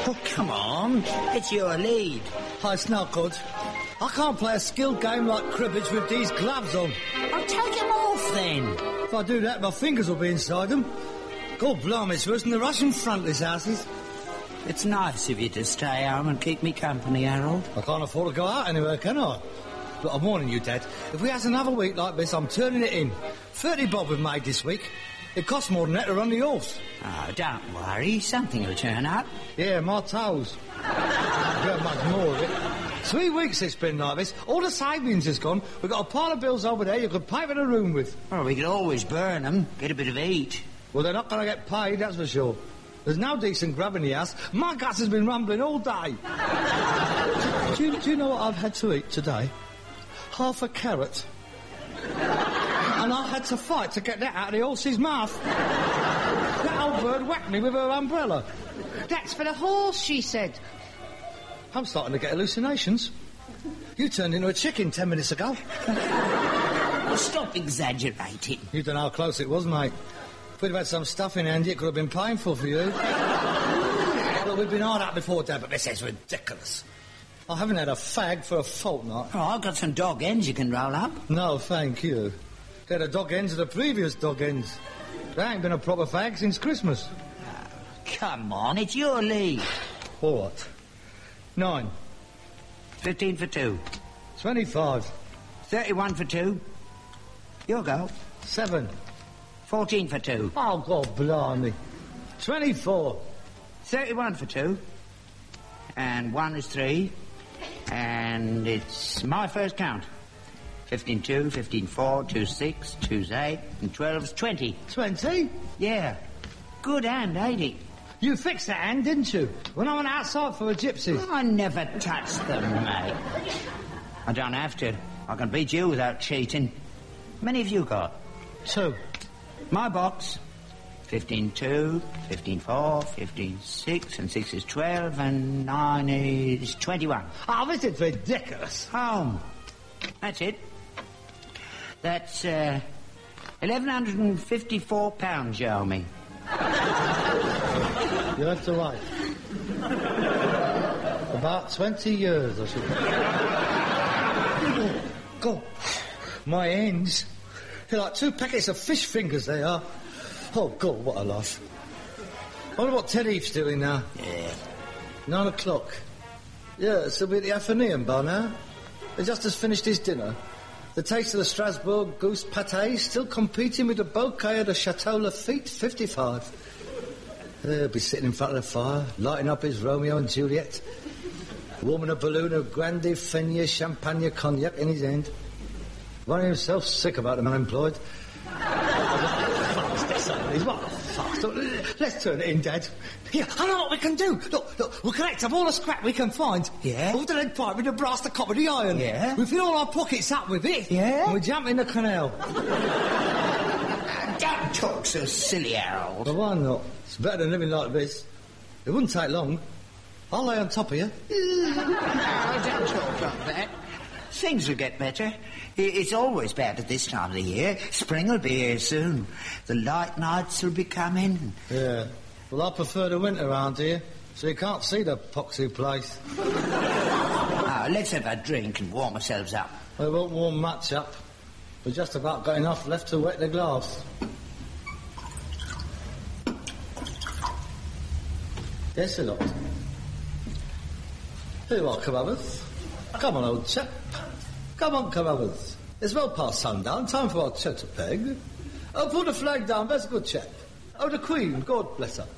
Oh, come on. It's your lead. Hi, it's not good. I can't play a skilled game like cribbage with these gloves on. I'll take them off, then. If I do that, my fingers will be inside them. God blimey, it's worse than the Russian front, this house is. It's nice of you to stay home and keep me company, Harold. I can't afford to go out anywhere, can I? But I'm warning you, Dad. If we have another week like this, I'm turning it in. 30 bob we've made this week. It costs more than that to run the horse. Oh, don't worry. Something will turn up. Yeah, my toes. Not much more of it. 3 weeks it's been like this. All the savings is gone. We've got a pile of bills over there you could pay for the room with. Well, we could always burn them. Get a bit of heat. Well, they're not going to get paid, that's for sure. There's no decent grub in the house. My gas has been rumbling all day. do you know what I've had to eat today? Half a carrot. And I had to fight to get that out of the horse's mouth. That old bird whacked me with her umbrella. That's for the horse, she said. I'm starting to get hallucinations. You turned into a chicken 10 minutes ago. Well, stop exaggerating. You don't know how close it was, mate. If we'd have had some stuff in handy, it could have been painful for you. Look, we've been hard up before, Dad, but this is ridiculous. I haven't had a fag for a fortnight. Oh, I've got some dog ends you can roll up. No, thank you. They're the dog ends of the previous dog ends. There ain't been a proper fag since Christmas. Oh, come on, it's your lead. What? 9. 15 for 2. 25. 31 for 2. Your go. 7. 14 for 2. Oh, God blimey. 24. 31 for 2. And 1 is 3. And it's my first count. 15-2, 15-4, 2-6, 2-8, and 12's 20. 20? Yeah. Good hand, ain't it? You fixed that hand, didn't you? When I went outside for a gypsy. I never touched them, mate. I don't have to. I can beat you without cheating. How many have you got? 2. My box. 15-2, 15-4, 15-6, and 6 is 12, and 9 is 21. Oh, this is ridiculous. Home. That's it. That's, £1,154 you owe me. You have to wait. About 20 years, I should. Oh, God. My ends. They're like 2 packets of fish fingers, they are. Oh, God, what a life. I wonder what Ted Heath's doing now. Yeah. 9 o'clock. Yeah, so we're at the Athenaeum by now. He just has finished his dinner. The taste of the Strasbourg goose pâté still competing with the bouquet of the Chateau Lafite 55. He'll be sitting in front of the fire, lighting up his Romeo and Juliet, warming a balloon of Grande Fenier Champagne cognac in his hand. Running himself sick about the unemployed. What a farce. Let's turn it in, Dad. Here, I know what we can do. Look, we'll collect up all the scrap we can find. Yeah? All the lead pipe with the brass, the copper, the iron. Yeah? We fill all our pockets up with it. Yeah? And we jump in the canal. Don't talk so silly, Harold. But why not? It's better than living like this. It wouldn't take long. I'll lay on top of you. No, don't talk like that. Things will get better. It's always bad at this time of the year. Spring will be here soon. The light nights will be coming. Yeah. Well, I prefer the winter around here, so you can't see the poxy place. Oh, let's have a drink and warm ourselves up. Well, it won't warm much up. We've just about got enough left to wet the glass. Yes, a lot. Here you are, Carruthers. Come on, old chap. Come on, Carruthers. It's well past sundown. Time for our chat, Peg. Oh, put the flag down. That's a good chap. Oh, the Queen. God bless her.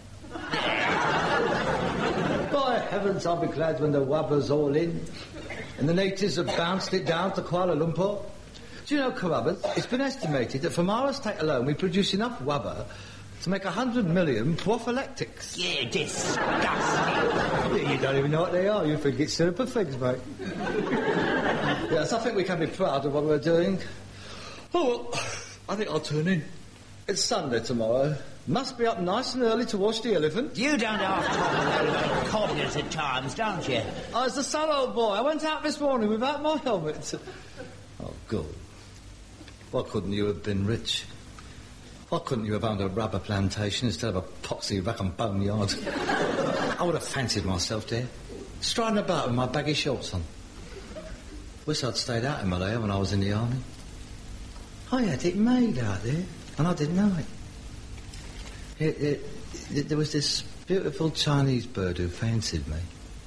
By heavens, I'll be glad when the wabber's all in and the natives have bounced it down to Kuala Lumpur. Do you know, Carruthers, it's been estimated that from our estate alone we produce enough wabber to make 100 million prophylactics. Yeah, disgusting. You don't even know what they are. You think it's super figs, mate. Yes, I think we can be proud of what we're doing. Oh, well, I think I'll turn in. It's Sunday tomorrow. Must be up nice and early to watch the elephant. You don't have to talk about cobblers at times, don't you? Oh, it's the sun, old boy. I went out this morning without my helmet. Oh, God. Why couldn't you have been rich? Why couldn't you have owned a rubber plantation instead of a poxy rack and bone yard? I would have fancied myself there, striding about with my baggy shorts on. Wish I'd stayed out in Malaya when I was in the army. I had it made out there, and I didn't know it. There was this beautiful Chinese bird who fancied me.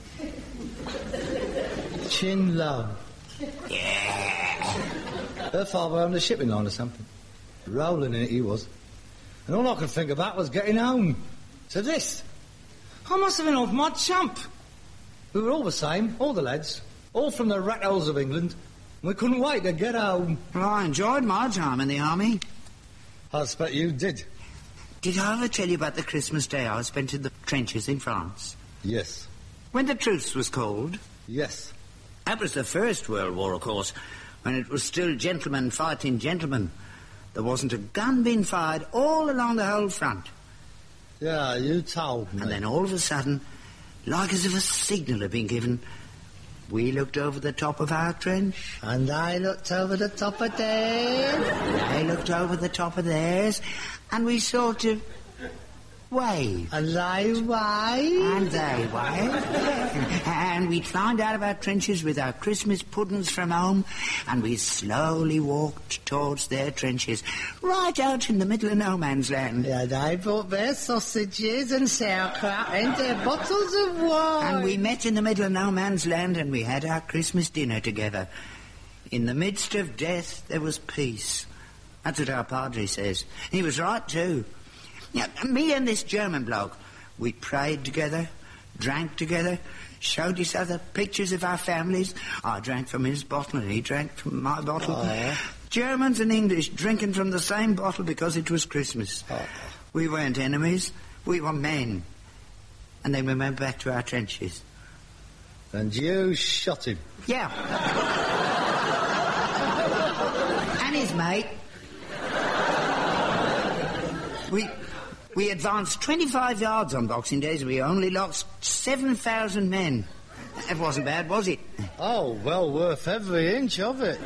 Chin Lo. Yeah. Her father owned a shipping line or something. Rolling in it he was. And all I could think about was getting home. So this. I must have been off my chump. We were all the same, all the lads. All from the rat holes of England. We couldn't wait to get home. Well, I enjoyed my time in the army. I expect you did. Did I ever tell you about the Christmas day I spent in the trenches in France? Yes. When the truce was called? Yes. That was the First World War, of course, when it was still gentlemen fighting gentlemen. There wasn't a gun being fired all along the whole front. Yeah, you told me. And then all of a sudden, like as if a signal had been given, we looked over the top of our trench. And I looked over the top of theirs. They looked over the top of theirs, and we sort of waved. And they waved. And they waved. And we climbed out of our trenches with our Christmas puddings from home, and we slowly walked towards their trenches, right out in the middle of no man's land. Yeah, they brought their sausages and sauerkraut and their bottles of wine. And we met in the middle of no man's land, and we had our Christmas dinner together. In the midst of death, there was peace. That's what our padre says. He was right, too. Now, me and this German bloke, we prayed together, drank together, showed each other pictures of our families. I drank from his bottle and he drank from my bottle. Oh. Germans and English drinking from the same bottle because it was Christmas. Oh. We weren't enemies, we were men. And then we went back to our trenches. And you shot him. Yeah. And his mate. We advanced 25 yards on Boxing Days. We only lost 7,000 men. That wasn't bad, was it? Oh, well worth every inch of it.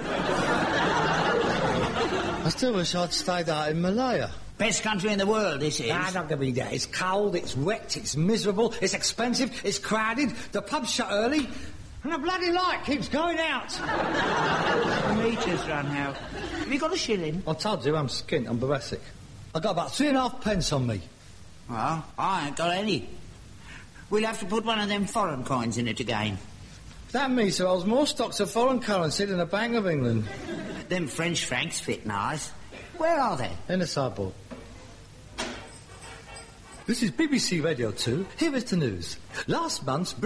I still wish I'd stayed out in Malaya. Best country in the world, this is. Nah, not gonna be that. It's cold, it's wet, it's miserable, it's expensive, it's crowded, the pub's shut early, and the bloody light keeps going out. The meter's run out. Have you got a shilling? I told you I'm skint, I'm Barasic. I got about 3.5 pence on me. Well, I ain't got any. We'll have to put one of them foreign coins in it again. That means there holds more stocks of foreign currency than the Bank of England. Them French francs fit nice. Where are they? In the sideboard. This is BBC Radio 2. Here is the news. Last month's